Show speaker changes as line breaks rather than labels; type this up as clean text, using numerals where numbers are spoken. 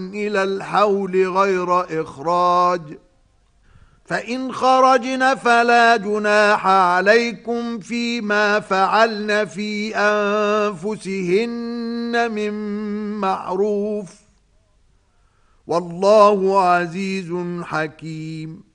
إلى الحول غير إخراج، فإن خرجن فلا جناح عليكم فيما فعلن في أنفسهن من معروف، والله عزيز حكيم.